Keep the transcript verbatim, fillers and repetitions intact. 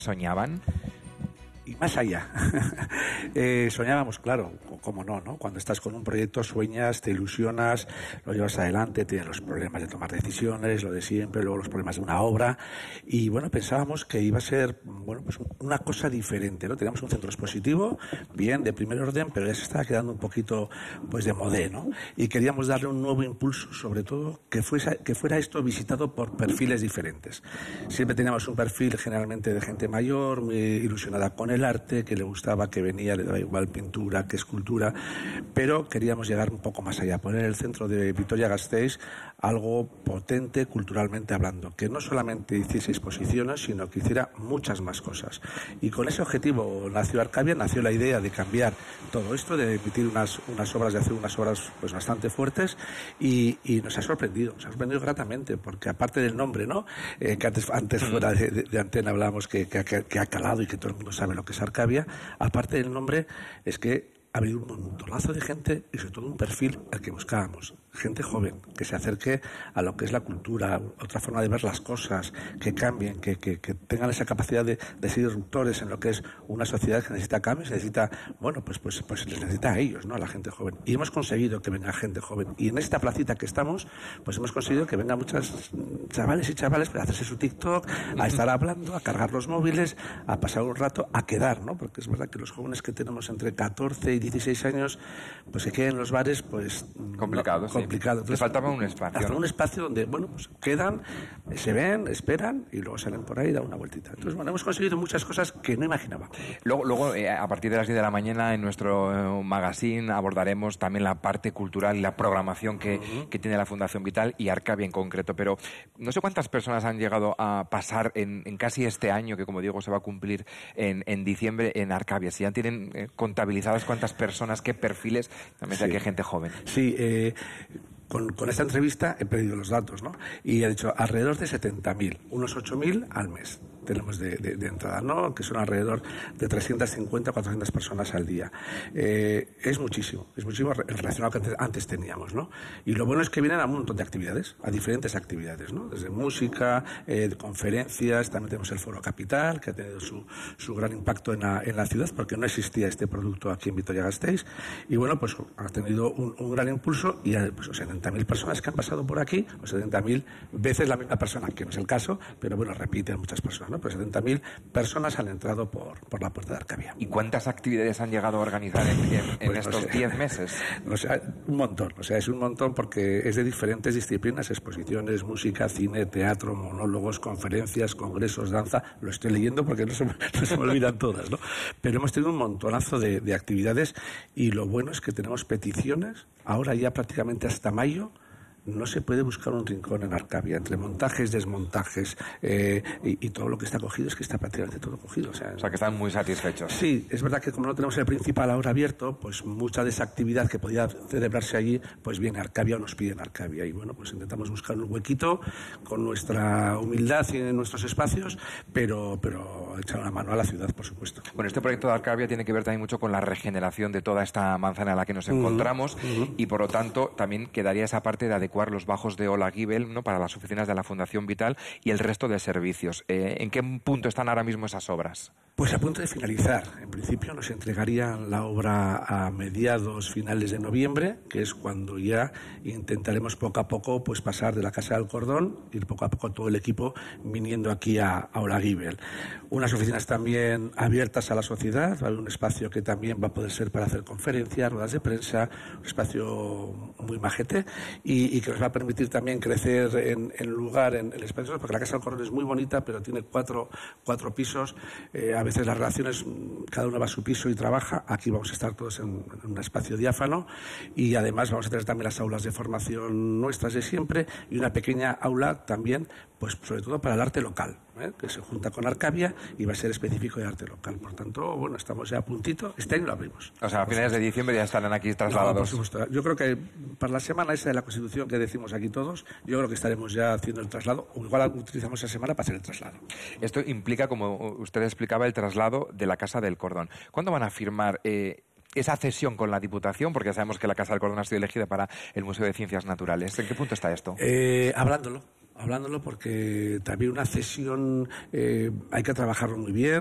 ¿Soñaban? Y más allá. eh, soñábamos, claro, cómo no, ¿no? Cuando estás con un proyecto sueñas, te ilusionas, lo llevas adelante, tienes los problemas de tomar decisiones, lo de siempre, luego los problemas de una obra, y bueno, pensábamos que iba a ser, bueno, pues una cosa diferente, ¿no? Teníamos un centro expositivo, bien, de primer orden, pero ya se estaba quedando un poquito, pues, de modé, ¿no? Y queríamos darle un nuevo impulso, sobre todo, que fuese, que fuera esto visitado por perfiles diferentes. Siempre teníamos un perfil generalmente de gente mayor, muy ilusionada con el arte, que le gustaba, que venía, le daba igual pintura que escultura, pero queríamos llegar un poco más allá, poner el centro de Vitoria-Gasteiz algo potente culturalmente hablando, que no solamente hiciese exposiciones, sino que hiciera muchas más cosas. Y con ese objetivo nació Arcavia, nació la idea de cambiar todo esto, de emitir unas, unas obras, de hacer unas obras pues bastante fuertes, y, y nos ha sorprendido, nos ha sorprendido gratamente, porque aparte del nombre, ¿no? Eh, que antes, antes fuera de, de, de antena hablábamos que, que, que ha calado y que todo el mundo sabe lo que es Arcavia, aparte del nombre es que ha habido un montonazo de gente y sobre todo un perfil al que buscábamos. Gente joven, que se acerque a lo que es la cultura, otra forma de ver las cosas, que cambien, que, que, que tengan esa capacidad de, de ser disruptores en lo que es una sociedad que necesita cambios, necesita, bueno, pues, pues, pues les necesita a ellos, ¿no? A la gente joven. Y hemos conseguido que venga gente joven. Y en esta placita que estamos, pues hemos conseguido que vengan muchos chavales y chavales para hacerse su TikTok, a estar hablando, a cargar los móviles, a pasar un rato, a quedar, ¿no? Porque es verdad que los jóvenes que tenemos entre catorce y dieciséis años, pues se queden en los bares, pues... Complicado, no, sí. Complicado. Entonces, les faltaba un espacio. Hasta ¿no? un espacio donde, bueno, pues quedan, se ven, esperan y luego salen por ahí y dan una vueltita. Entonces, bueno, hemos conseguido muchas cosas que no imaginaba. Luego, luego eh, a partir de las diez de la mañana en nuestro eh, magazine abordaremos también la parte cultural y la programación que, uh-huh. que tiene la Fundación Vital y Arcavia en concreto, pero no sé cuántas personas han llegado a pasar en, en casi este año, que como digo se va a cumplir en, en diciembre en Arcavia. Si ya tienen eh, contabilizadas cuántas personas, qué perfiles, también sé sí. que hay gente joven. Sí, eh... Con, con esta entrevista he pedido los datos, ¿no? Y he dicho alrededor de setenta mil, unos ocho mil al mes tenemos de, de, de entrada, ¿no? Que son alrededor de trescientas cincuenta, cuatrocientas personas al día. Eh, es muchísimo, es muchísimo en relación a lo que antes, antes teníamos, ¿no? Y lo bueno es que vienen a un montón de actividades, a diferentes actividades, ¿no? Desde música, eh, conferencias, también tenemos el Foro Capital, que ha tenido su, su gran impacto en la, en la ciudad, porque no existía este producto aquí en Vitoria-Gasteiz. Y bueno, pues ha tenido un, un gran impulso y pues, o setenta mil personas que han pasado por aquí, o setenta mil veces la misma persona, que no es el caso, pero bueno, repiten muchas personas, ¿no? Pues setenta mil personas han entrado por, por la puerta de Arcavia. ¿Y cuántas actividades han llegado a organizar en, en, en pues estos diez no meses? O sea, un montón, o sea, es un montón porque es de diferentes disciplinas, exposiciones, música, cine, teatro, monólogos, conferencias, congresos, danza, lo estoy leyendo porque no se, no se me olvidan todas, ¿no? Pero hemos tenido un montonazo de, de actividades y lo bueno es que tenemos peticiones, ahora ya prácticamente hasta mayo. No se puede buscar un rincón en Arcavia, entre montajes, desmontajes eh, y, y todo lo que está cogido es que está prácticamente todo cogido. O sea, o sea, que están muy satisfechos. Sí, es verdad que como no tenemos el principal ahora abierto, pues mucha de esa actividad que podía celebrarse allí, pues viene a Arcavia o nos piden Arcavia. Y bueno, pues intentamos buscar un huequito con nuestra humildad y en nuestros espacios, pero, pero echar una mano a la ciudad, por supuesto. Bueno, este proyecto de Arcavia tiene que ver también mucho con la regeneración de toda esta manzana en la que nos encontramos uh-huh. Uh-huh. y por lo tanto también quedaría esa parte de adecuar los bajos de Olaguibel, ¿no? Para las oficinas de la Fundación Vital y el resto de servicios. Eh, ¿En qué punto están ahora mismo esas obras? Pues a punto de finalizar. En principio nos entregarían la obra a mediados, finales de noviembre, que es cuando ya intentaremos poco a poco pues pasar de la Casa del Cordón, ir poco a poco todo el equipo viniendo aquí a, a Olaguibel. Unas oficinas también abiertas a la sociedad, ¿vale? Un espacio que también va a poder ser para hacer conferencias, ruedas de prensa, un espacio muy majete y, y que nos va a permitir también crecer en, en lugar, en el espacio, porque la Casa del Cordón es muy bonita, pero tiene cuatro, cuatro pisos, eh, a veces las relaciones, cada uno va a su piso y trabaja. Aquí vamos a estar todos en, en un espacio diáfano y además vamos a tener también las aulas de formación nuestras de siempre y una pequeña aula también, pues sobre todo para el arte local, ¿eh? Que se junta con Arcavia y va a ser específico de arte local. Por tanto, bueno, estamos ya a puntito. Este año lo abrimos. O sea, a finales de diciembre ya estarán aquí trasladados. No, por supuesto. Yo creo que para la semana esa de la Constitución que decimos aquí todos, yo creo que estaremos ya haciendo el traslado, o igual utilizamos esa semana para hacer el traslado. Esto implica, como usted explicaba, el traslado de la Casa del Cordón. ¿Cuándo van a firmar eh, esa cesión con la Diputación? Porque ya sabemos que la Casa del Cordón ha sido elegida para el Museo de Ciencias Naturales. ¿En qué punto está esto? Eh, hablándolo. hablándolo porque también una cesión eh, hay que trabajarlo muy bien.